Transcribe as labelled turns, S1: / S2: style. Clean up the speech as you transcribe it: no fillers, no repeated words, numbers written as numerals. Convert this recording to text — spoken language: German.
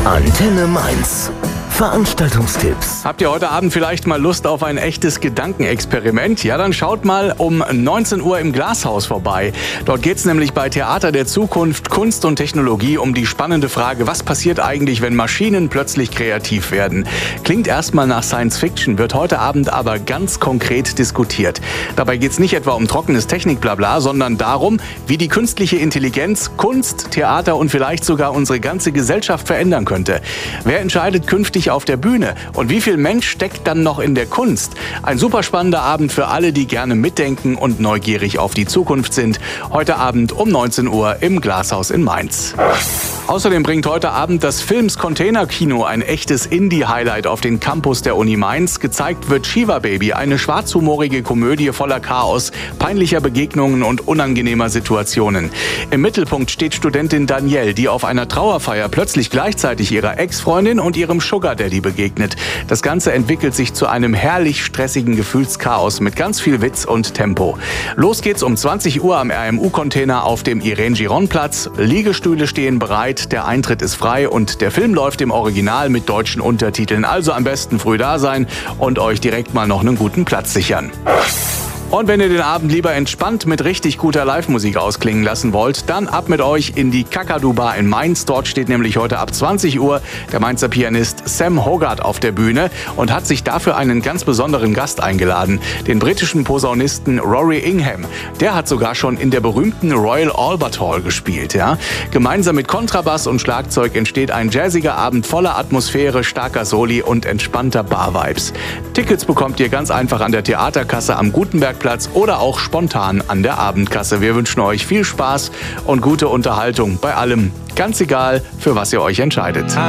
S1: Antenne Mainz. Veranstaltungstipps.
S2: Habt ihr heute Abend vielleicht mal Lust auf ein echtes Gedankenexperiment? Ja, dann schaut mal um 19 Uhr im Glashaus vorbei. Dort geht's nämlich bei Theater der Zukunft, Kunst und Technologie um die spannende Frage, was passiert eigentlich, wenn Maschinen plötzlich kreativ werden? Klingt erstmal nach Science Fiction, wird heute Abend aber ganz konkret diskutiert. Dabei geht's nicht etwa um trockenes Technikblabla, sondern darum, wie die künstliche Intelligenz Kunst, Theater und vielleicht sogar unsere ganze Gesellschaft verändern könnte. Wer entscheidet künftig auf der Bühne und wie viel Mensch steckt dann noch in der Kunst? Ein super spannender Abend für alle, die gerne mitdenken und neugierig auf die Zukunft sind. Heute Abend um 19 Uhr im Glashaus in Mainz. Außerdem bringt heute Abend das Films Container Kino ein echtes Indie-Highlight auf den Campus der Uni Mainz. Gezeigt wird Shiva Baby, eine schwarzhumorige Komödie voller Chaos, peinlicher Begegnungen und unangenehmer Situationen. Im Mittelpunkt steht Studentin Danielle, die auf einer Trauerfeier plötzlich gleichzeitig ihrer Ex-Freundin und ihrem Sugar Daddy begegnet. Das Ganze entwickelt sich zu einem herrlich stressigen Gefühlschaos mit ganz viel Witz und Tempo. Los geht's um 20 Uhr am RMU-Container auf dem Irene-Giron-Platz. Liegestühle stehen bereit, der Eintritt ist frei und der Film läuft im Original mit deutschen Untertiteln. Also am besten früh da sein und euch direkt mal noch einen guten Platz sichern. Und wenn ihr den Abend lieber entspannt mit richtig guter Live-Musik ausklingen lassen wollt, dann ab mit euch in die Kakadu Bar in Mainz. Dort steht nämlich heute ab 20 Uhr der Mainzer Pianist Sam Hogarth auf der Bühne und hat sich dafür einen ganz besonderen Gast eingeladen, den britischen Posaunisten Rory Ingham. Der hat sogar schon in der berühmten Royal Albert Hall gespielt. Ja? Gemeinsam mit Kontrabass und Schlagzeug entsteht ein jazziger Abend voller Atmosphäre, starker Soli und entspannter Bar-Vibes. Tickets bekommt ihr ganz einfach an der Theaterkasse am Gutenbergplatz oder auch spontan an der Abendkasse. Wir wünschen euch viel Spaß und gute Unterhaltung bei allem. Ganz egal, für was ihr euch entscheidet.